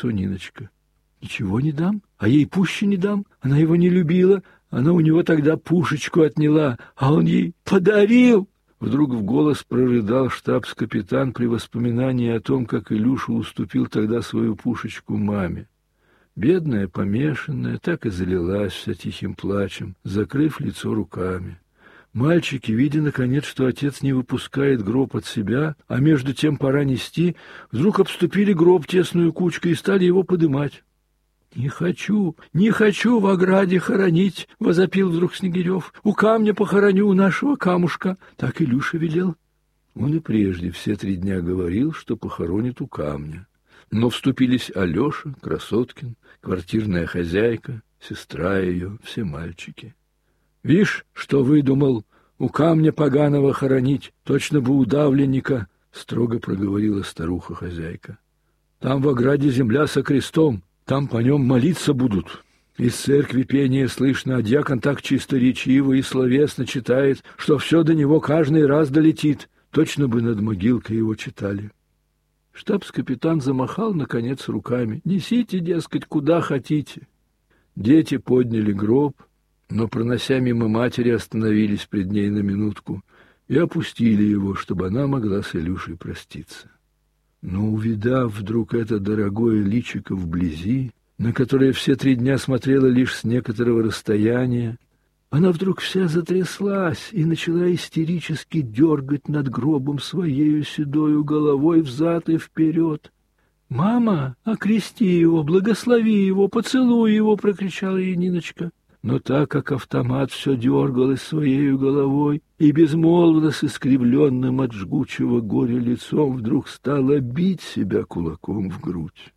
Ниночка. Ничего не дам, а ей пуще не дам. Она его не любила, она у него тогда пушечку отняла, а он ей подарил. Вдруг в голос прорыдал штабс-капитан при воспоминании о том, как Илюша уступил тогда свою пушечку маме. Бедная, помешанная, так и залилась вся тихим плачем, закрыв лицо руками. Мальчики, видя, наконец, что отец не выпускает гроб от себя, а между тем пора нести, вдруг обступили гроб тесную кучкой и стали его подымать. «Не хочу в ограде хоронить!» — возопил вдруг Снегирев. «У камня похороню, у нашего камушка!» Так Илюша велел. Он и прежде все 3 дня говорил, что похоронит у камня. Но вступились Алеша, Красоткин, квартирная хозяйка, сестра ее, все мальчики. «Вишь, что выдумал, у камня поганого хоронить, точно бы удавленника!» — строго проговорила старуха-хозяйка. «Там в ограде земля со крестом, там по нем молиться будут. Из церкви пение слышно, а дьякон так чисторечиво и словесно читает, что все до него каждый раз долетит. Точно бы над могилкой его читали». Штабс-капитан замахал, наконец, руками. «Несите, дескать, куда хотите». Дети подняли гроб, но, пронося мимо матери, остановились пред ней на минутку и опустили его, чтобы она могла с Илюшей проститься. Но, увидав вдруг это дорогое личико вблизи, на которое все 3 дня смотрела лишь с некоторого расстояния, она вдруг вся затряслась и начала истерически дергать над гробом своею седою головой взад и вперед. «Мама, окрести его, благослови его, поцелуй его!» — прокричала ей Ниночка. Но так как автомат все дергалась своею головой и безмолвно с искривленным от жгучего горя лицом вдруг стала бить себя кулаком в грудь.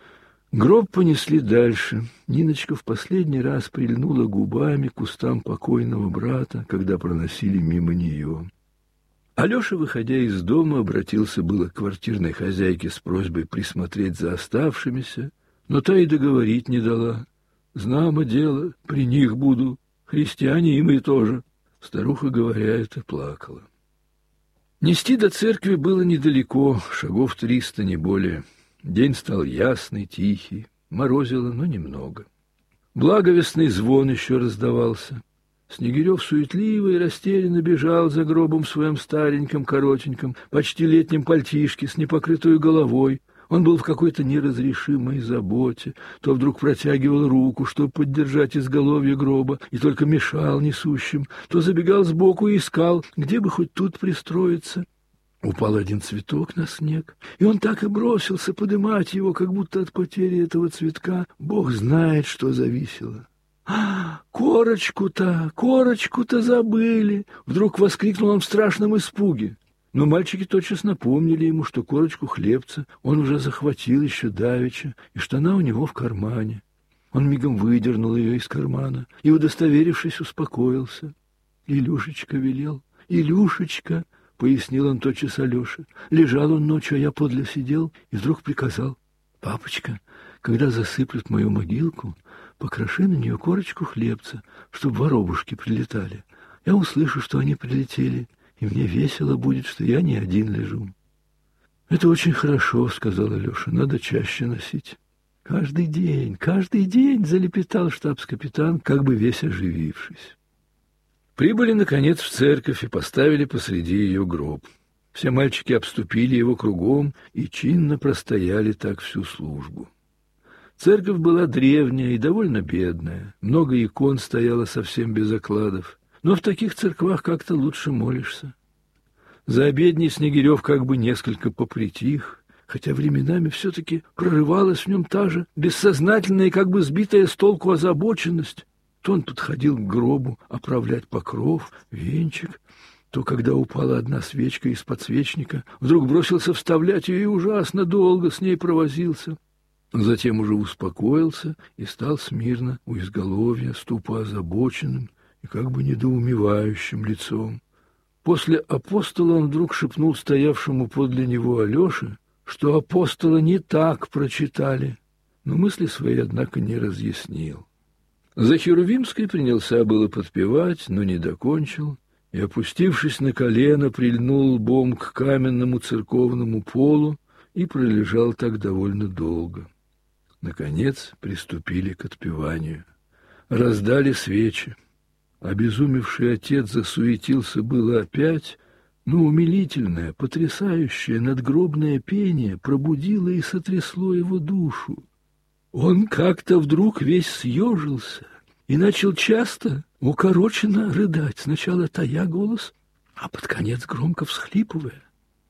Гроб понесли дальше. Ниночка в последний раз прильнула губами к устам покойного брата, когда проносили мимо нее. Алеша, выходя из дома, обратился было к квартирной хозяйке с просьбой присмотреть за оставшимися, но та и договорить не дала. «Знамо дело, при них буду, христиане и мы тоже». Старуха, говоря это, плакала. Нести до церкви было недалеко, шагов 300, не более. День стал ясный, тихий, морозило, но немного. Благовестный звон еще раздавался. Снегирев суетливо и растерянно бежал за гробом в своем стареньком, коротеньком, почти летнем пальтишке с непокрытой головой. Он был в какой-то неразрешимой заботе, то вдруг протягивал руку, чтобы поддержать изголовье гроба, и только мешал несущим, то забегал сбоку и искал, где бы хоть тут пристроиться. Упал один цветок на снег, и он так и бросился подымать его, как будто от потери этого цветка Бог знает, что зависело. Корочку-то забыли!» — вдруг воскликнул он в страшном испуге. Но мальчики тотчас напомнили ему, что корочку хлебца он уже захватил еще давеча, и что она у него в кармане. Он мигом выдернул ее из кармана и, удостоверившись, успокоился. «Илюшечка велел, Илюшечка!» — пояснил он тотчас Алёше. «Лежал он ночью, а я подле сидел, и вдруг приказал: папочка, когда засыплют мою могилку, покроши на нее корочку хлебца, чтоб воробушки прилетали. Я услышу, что они прилетели, и мне весело будет, что я не один лежу». «Это очень хорошо», — сказал Алеша, — «надо чаще носить». Каждый день», — залепетал штабс-капитан, как бы весь оживившись. Прибыли, наконец, в церковь и поставили посреди ее гроб. Все мальчики обступили его кругом и чинно простояли так всю службу. Церковь была древняя и довольно бедная, много икон стояло совсем без окладов. Но в таких церквах как-то лучше молишься. За обедней Снегирев как бы несколько попритих, хотя временами все-таки прорывалась в нем та же бессознательная и как бы сбитая с толку озабоченность. То он подходил к гробу оправлять покров, венчик, то, когда упала одна свечка из подсвечника, вдруг бросился вставлять ее и ужасно долго с ней провозился. Затем уже успокоился и стал смирно у изголовья, ступа озабоченным и как бы недоумевающим лицом. После апостола он вдруг шепнул стоявшему подле него Алёше, что апостола не так прочитали, но мысли свои, однако, не разъяснил. За Херувимской принялся было подпевать, но не докончил, и, опустившись на колено, прильнул лбом к каменному церковному полу и пролежал так довольно долго. Наконец приступили к отпеванию. Раздали свечи. Обезумевший отец засуетился было опять, но умилительное, потрясающее надгробное пение пробудило и сотрясло его душу. Он как-то вдруг весь съежился и начал часто, укороченно рыдать, сначала тая голос, а под конец громко всхлипывая.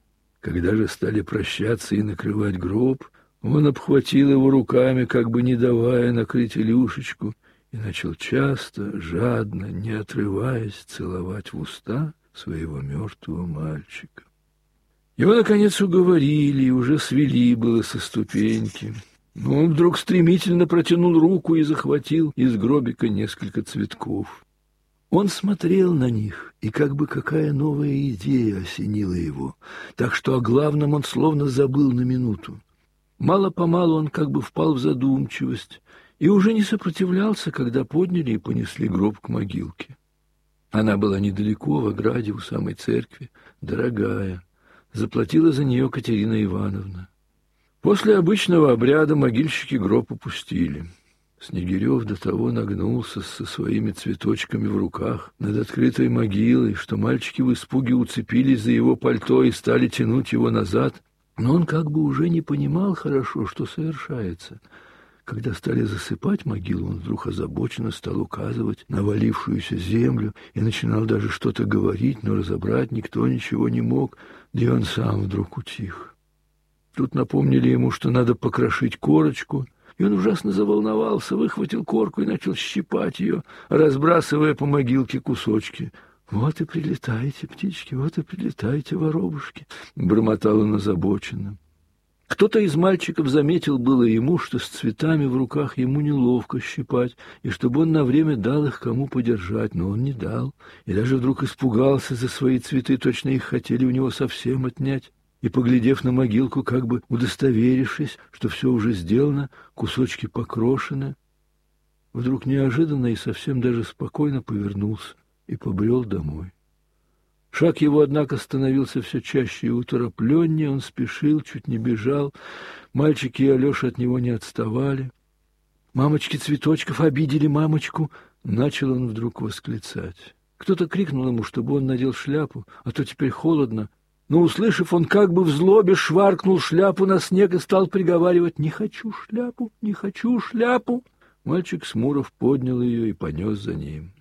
Когда же стали прощаться и накрывать гроб, он обхватил его руками, как бы не давая накрыть Илюшечку, и начал часто, жадно, не отрываясь, целовать в уста своего мертвого мальчика. Его, наконец, уговорили и уже свели было со ступеньки. Но он вдруг стремительно протянул руку и захватил из гробика несколько цветков. Он смотрел на них, и как бы какая новая идея осенила его, так что о главном он словно забыл на минуту. Мало-помалу он как бы впал в задумчивость и уже не сопротивлялся, когда подняли и понесли гроб к могилке. Она была недалеко, в ограде у самой церкви, дорогая. Заплатила за нее Катерина Ивановна. После обычного обряда могильщики гроб опустили. Снегирев до того нагнулся со своими цветочками в руках над открытой могилой, что мальчики в испуге уцепились за его пальто и стали тянуть его назад. Но он как бы уже не понимал хорошо, что совершается. Когда стали засыпать могилу, он вдруг озабоченно стал указывать на валившуюся землю и начинал даже что-то говорить, но разобрать никто ничего не мог, да и он сам вдруг утих. Тут напомнили ему, что надо покрошить корочку, и он ужасно заволновался, выхватил корку и начал щипать ее, разбрасывая по могилке кусочки. «Вот и прилетаете, птички, вот и прилетаете, воробушки», — бормотал он озабоченно. Кто-то из мальчиков заметил было ему, что с цветами в руках ему неловко щипать, и чтобы он на время дал их кому подержать, но он не дал, и даже вдруг испугался за свои цветы, точно их хотели у него совсем отнять. И, поглядев на могилку, как бы удостоверившись, что все уже сделано, кусочки покрошены, вдруг неожиданно и совсем даже спокойно повернулся и побрел домой. Шаг его, однако, становился все чаще и уторопленнее, он спешил, чуть не бежал, мальчики и Алеша от него не отставали. «Мамочки цветочков обидели мамочку!» — начал он вдруг восклицать. Кто-то крикнул ему, чтобы он надел шляпу, а то теперь холодно. Но, услышав, он как бы в злобе шваркнул шляпу на снег и стал приговаривать: «Не хочу шляпу, не хочу шляпу!» Мальчик Смуров поднял ее и понес за ним.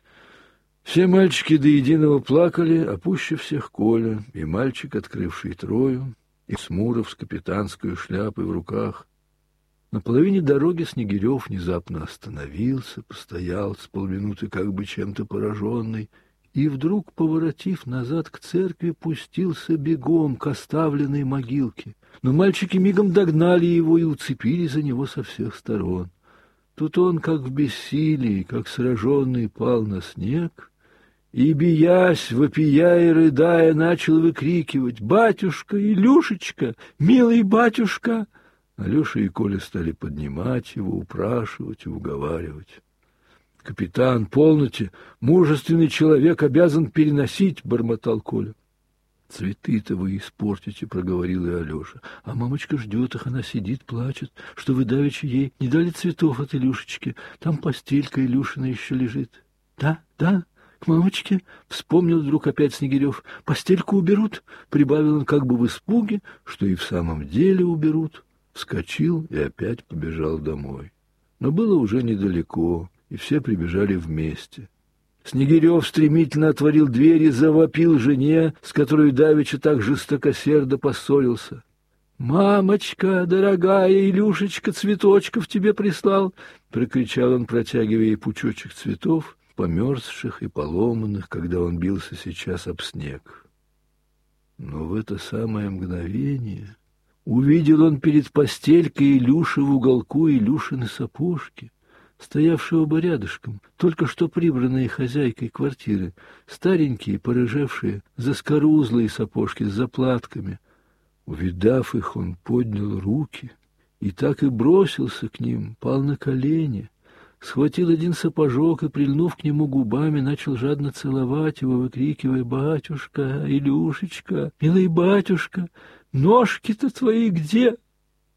Все мальчики до единого плакали, а пуще всех Коля, и мальчик, открывший Трою, и Смуров с капитанской шляпой в руках. На половине дороги Снегирев внезапно остановился, постоял с полминуты как бы чем-то пораженный, и вдруг, поворотив назад к церкви, пустился бегом к оставленной могилке. Но мальчики мигом догнали его и уцепили за него со всех сторон. Тут он, как в бессилии, как сраженный, пал на снег и, биясь, вопия и рыдая, начал выкрикивать: «Батюшка, Илюшечка, милый батюшка!» Алеша и Коля стали поднимать его, упрашивать и уговаривать. «Капитан, полноте, мужественный человек обязан переносить», — бормотал Коля. «Цветы-то вы испортите», — проговорил и Алеша. «А мамочка ждет их, она сидит, плачет, что вы давеча ей не дали цветов от Илюшечки. Там постелька Илюшина еще лежит». «Да, да, к мамочке», — вспомнил вдруг опять Снегирев. «Постельку уберут», — прибавил он как бы в испуге, что и в самом деле уберут. Вскочил и опять побежал домой. Но было уже недалеко, и все прибежали вместе. Снегирев стремительно отворил дверь и завопил жене, с которой давеча так жестокосердо поссорился. «Мамочка, дорогая, Илюшечка цветочков тебе прислал!» — прокричал он, протягивая ей пучочек цветов, померзших и поломанных, когда он бился сейчас об снег. Но в это самое мгновение увидел он перед постелькой Илюши в уголку Илюшины сапожки, стоявшего бы рядышком, только что прибранные хозяйкой квартиры, старенькие, порыжевшие, заскорузлые сапожки с заплатками. Увидав их, он поднял руки и так и бросился к ним, пал на колени, схватил один сапожок и, прильнув к нему губами, начал жадно целовать его, выкрикивая: «Батюшка, Илюшечка, милый батюшка, ножки-то твои где?»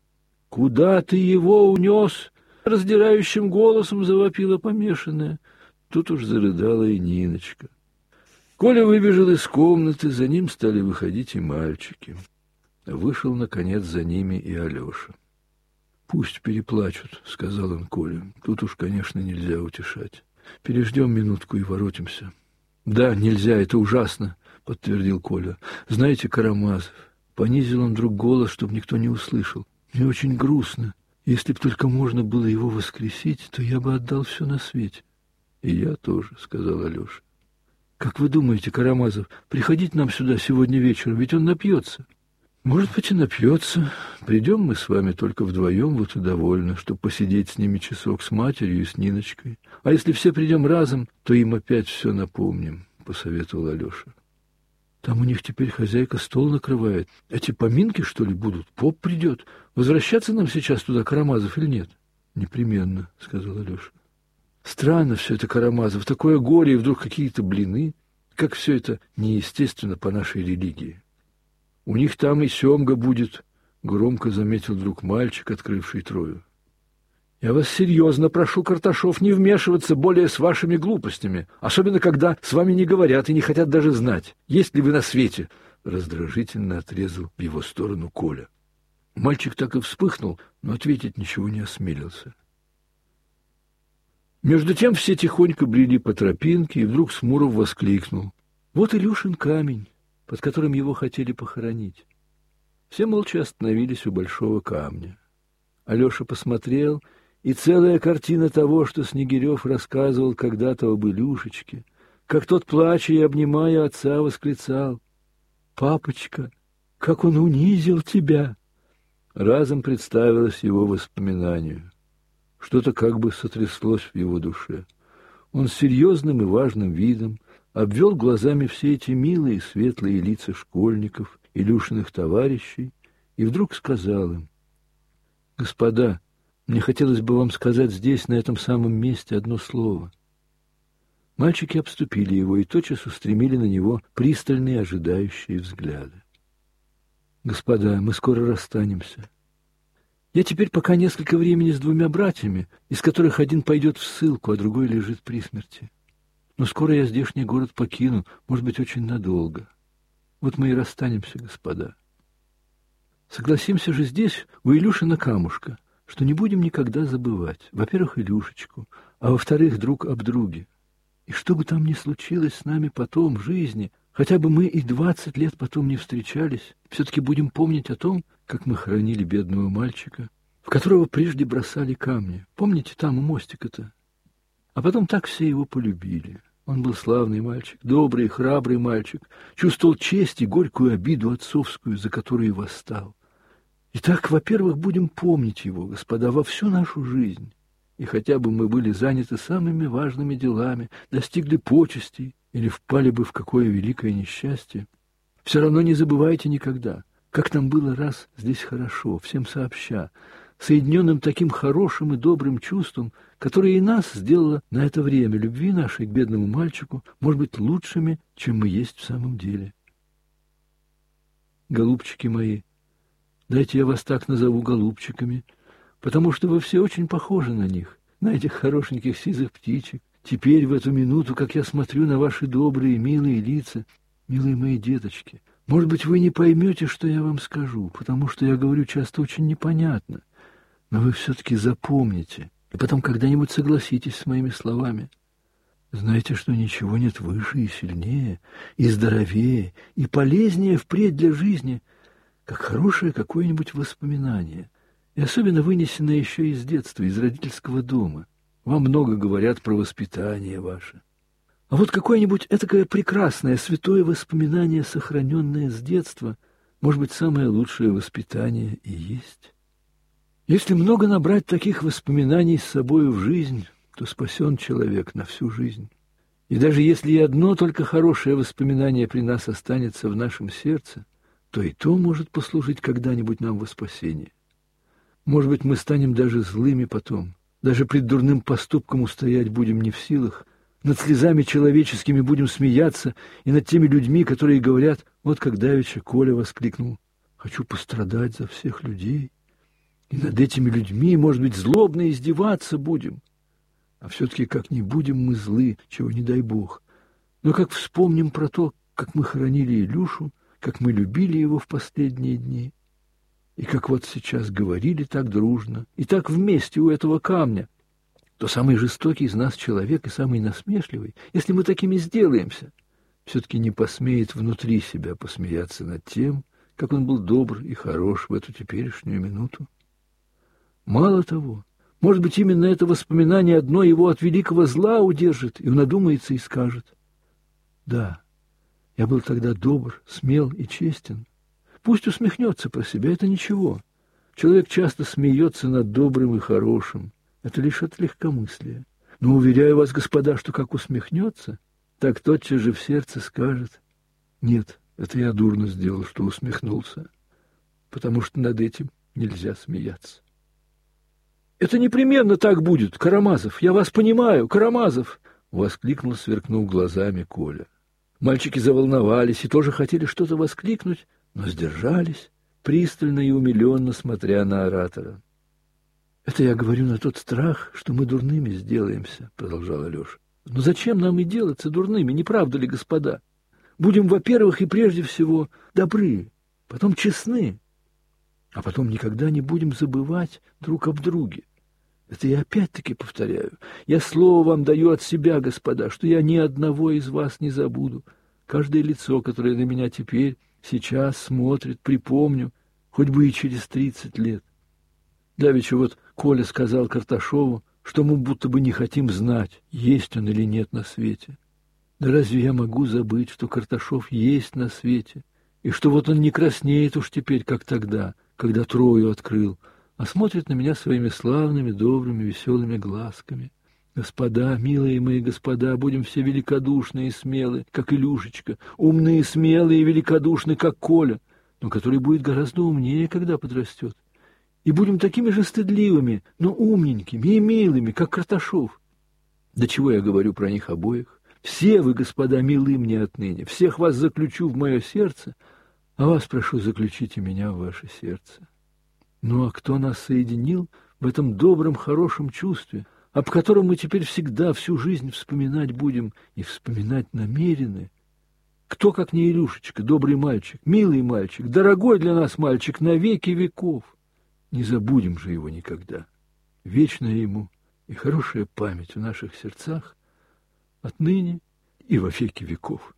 Куда ты его унес? Раздирающим голосом завопила помешанная. Тут уж зарыдала и Ниночка. Коля выбежал из комнаты, за ним стали выходить и мальчики. Вышел, наконец, за ними и Алеша. «Пусть переплачут», — сказал он Коле. «Тут уж, конечно, нельзя утешать. Переждем минутку и воротимся». «Да, нельзя, это ужасно», — подтвердил Коля. «Знаете, Карамазов...» Понизил он вдруг голос, чтобы никто не услышал. «Мне очень грустно. Если б только можно было его воскресить, то я бы отдал все на свете». «И я тоже», — сказал Алеша. «Как вы думаете, Карамазов, приходить нам сюда сегодня вечером, ведь он напьется?» «Может быть, и напьется. Придем мы с вами только вдвоем, вот и довольно, чтобы посидеть с ними часок с матерью и с Ниночкой. А если все придем разом, то им опять все напомним», — посоветовал Алеша. «Там у них теперь хозяйка стол накрывает. Эти поминки, что ли, будут? Поп придет. Возвращаться нам сейчас туда, Карамазов, или нет?» «Непременно», — сказал Алеша. «Странно все это, Карамазов. Такое горе, и вдруг какие-то блины. Как все это неестественно по нашей религии». «У них там и семга будет», — громко заметил вдруг мальчик, открывший Трою. «Я вас серьезно прошу, Карташов, не вмешиваться более с вашими глупостями, особенно когда с вами не говорят и не хотят даже знать, есть ли вы на свете», — раздражительно отрезал в его сторону Коля. Мальчик так и вспыхнул, но ответить ничего не осмелился. Между тем все тихонько брели по тропинке, и вдруг Смуров воскликнул: «Вот Илюшин камень, под которым его хотели похоронить». Все молча остановились у большого камня. Алеша посмотрел, и целая картина того, что Снегирев рассказывал когда-то об Илюшечке, как тот, плача и обнимая отца, восклицал: «Папочка, как он унизил тебя!» разом представилось его воспоминанию. Что-то как бы сотряслось в его душе. Он с серьезным и важным видом обвел глазами все эти милые светлые лица школьников, Илюшиных товарищей, и вдруг сказал им: «Господа, мне хотелось бы вам сказать здесь, на этом самом месте, одно слово». Мальчики обступили его и тотчас устремили на него пристальные ожидающие взгляды. «Господа, мы скоро расстанемся. Я теперь пока несколько времени с двумя братьями, из которых один пойдет в ссылку, а другой лежит при смерти. Но скоро я здешний город покину, может быть, очень надолго. Вот мы и расстанемся, господа. Согласимся же здесь, у Илюшина камушка, что не будем никогда забывать, во-первых, Илюшечку, а во-вторых, друг об друге. И что бы там ни случилось с нами потом в жизни, хотя бы мы и 20 лет потом не встречались, все-таки будем помнить о том, как мы хоронили бедного мальчика, в которого прежде бросали камни. Помните, там у мостика-то? А потом так все его полюбили. Он был славный мальчик, добрый, храбрый мальчик, чувствовал честь и горькую обиду отцовскую, за которую восстал. Итак, во-первых, будем помнить его, господа, во всю нашу жизнь. И хотя бы мы были заняты самыми важными делами, достигли почестей или впали бы в какое великое несчастье, все равно не забывайте никогда, как нам было раз здесь хорошо, всем сообща, соединенным таким хорошим и добрым чувством, которое и нас сделало на это время любви нашей к бедному мальчику, может быть, лучшими, чем мы есть в самом деле. Голубчики мои, дайте я вас так назову, голубчиками, потому что вы все очень похожи на них, на этих хорошеньких сизых птичек. Теперь, в эту минуту, как я смотрю на ваши добрые, милые лица, милые мои деточки, может быть, вы не поймете, что я вам скажу, потому что я говорю часто очень непонятно, но вы все-таки запомните, и потом когда-нибудь согласитесь с моими словами. Знаете, что ничего нет выше и сильнее, и здоровее, и полезнее впредь для жизни, как хорошее какое-нибудь воспоминание, и особенно вынесенное еще из детства, из родительского дома. Вам много говорят про воспитание ваше. А вот какое-нибудь этакое прекрасное, святое воспоминание, сохраненное с детства, может быть, самое лучшее воспитание и есть. Если много набрать таких воспоминаний с собою в жизнь, то спасен человек на всю жизнь. И даже если и одно только хорошее воспоминание при нас останется в нашем сердце, то и то может послужить когда-нибудь нам во спасение. Может быть, мы станем даже злыми потом, даже пред дурным поступком устоять будем не в силах, над слезами человеческими будем смеяться, и над теми людьми, которые говорят, вот как давеча Коля воскликнул: «Хочу пострадать за всех людей». И над этими людьми, может быть, злобно издеваться будем. А все-таки как не будем мы злы, чего не дай Бог. Но как вспомним про то, как мы хоронили Илюшу, как мы любили его в последние дни, и как вот сейчас говорили так дружно, и так вместе у этого камня, то самый жестокий из нас человек и самый насмешливый, если мы такими сделаемся, все-таки не посмеет внутри себя посмеяться над тем, как он был добр и хорош в эту теперешнюю минуту. Мало того, может быть, именно это воспоминание одно его от великого зла удержит, и он одумается и скажет: «Да, я был тогда добр, смел и честен». Пусть усмехнется про себя, это ничего. Человек часто смеется над добрым и хорошим. Это лишь от легкомыслия. Но уверяю вас, господа, что как усмехнется, так тотчас же в сердце скажет: «Нет, это я дурно сделал, что усмехнулся, потому что над этим нельзя смеяться». «Это непременно так будет, Карамазов, я вас понимаю, Карамазов!» — воскликнул, сверкнув глазами Коля. Мальчики заволновались и тоже хотели что-то воскликнуть, но сдержались, пристально и умиленно смотря на оратора. «Это я говорю на тот страх, что мы дурными сделаемся», — продолжал Алеша. «Но зачем нам и делаться дурными, не правда ли, господа? Будем, во-первых, и прежде всего добры, потом честны, а потом никогда не будем забывать друг об друге. Это я опять-таки повторяю. Я слово вам даю от себя, господа, что я ни одного из вас не забуду. Каждое лицо, которое на меня теперь, сейчас смотрит, припомню, хоть бы и через 30 лет. Давеча вот Коля сказал Карташову, что мы будто бы не хотим знать, есть он или нет на свете. Да разве я могу забыть, что Карташов есть на свете, и что вот он не краснеет уж теперь, как тогда, когда Трою открыл, а смотрит на меня своими славными, добрыми, веселыми глазками. Господа, милые мои господа, будем все великодушны и смелы, как Илюшечка, умные, смелые и великодушны, как Коля, но который будет гораздо умнее, когда подрастет. И будем такими же стыдливыми, но умненькими и милыми, как Карташов. Да чего я говорю про них обоих? Все вы, господа, милы мне отныне, всех вас заключу в мое сердце, а вас прошу, заключите меня в ваше сердце. Ну а кто нас соединил в этом добром, хорошем чувстве, об котором мы теперь всегда, всю жизнь вспоминать будем и вспоминать намерены? Кто, как не Илюшечка, добрый мальчик, милый мальчик, дорогой для нас мальчик на веки веков? Не забудем же его никогда. Вечная ему и хорошая память в наших сердцах отныне и во веки веков.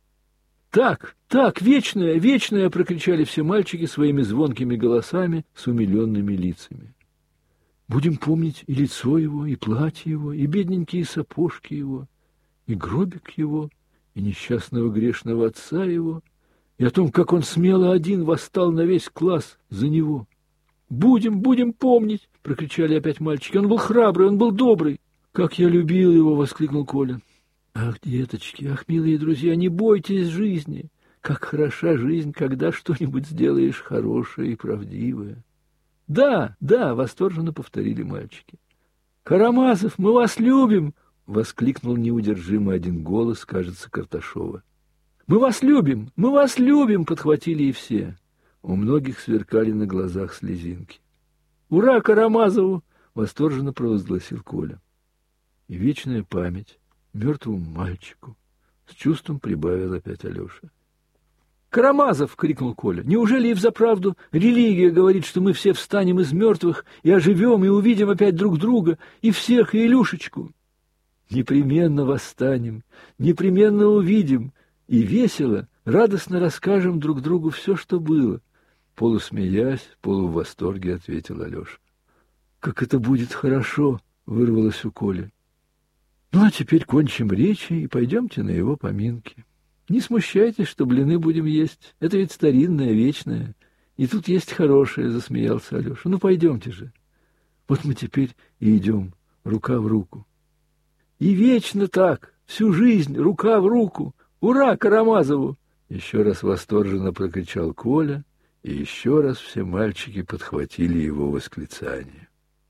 «Так, так, вечная, вечная!» — прокричали все мальчики своими звонкими голосами с умиленными лицами. «Будем помнить и лицо его, и платье его, и бедненькие сапожки его, и гробик его, и несчастного грешного отца его, и о том, как он смело один восстал на весь класс за него. Будем, будем помнить!» — прокричали опять мальчики. «Он был храбрый, он был добрый!» «Как я любил его!» — воскликнул Коля. «Ах, деточки, ах, милые друзья, не бойтесь жизни! Как хороша жизнь, когда что-нибудь сделаешь хорошее и правдивое!» «Да, да!» — восторженно повторили мальчики. «Карамазов, мы вас любим!» — воскликнул неудержимо один голос, кажется, Карташова. «Мы вас любим! Мы вас любим!» — подхватили и все. У многих сверкали на глазах слезинки. «Ура Карамазову!» — восторженно провозгласил Коля. И вечная память мертвому мальчику, — с чувством прибавил опять Алеша. «Карамазов!» — крикнул Коля. «Неужели и взаправду религия говорит, что мы все встанем из мертвых и оживем, и увидим опять друг друга, и всех, и Илюшечку?» «Непременно восстанем, непременно увидим, и весело, радостно расскажем друг другу все, что было», — полусмеясь, полу в восторге ответил Алеша. «Как это будет хорошо!» — вырвалось у Коли. «Ну, а теперь кончим речи и пойдемте на его поминки. Не смущайтесь, что блины будем есть. Это ведь старинное, вечное. И тут есть хорошее», — засмеялся Алеша. «Ну, пойдемте же. Вот мы теперь и идем, рука в руку». «И вечно так, всю жизнь, рука в руку. Ура Карамазову!» Еще раз восторженно прокричал Коля, и еще раз все мальчики подхватили его восклицание.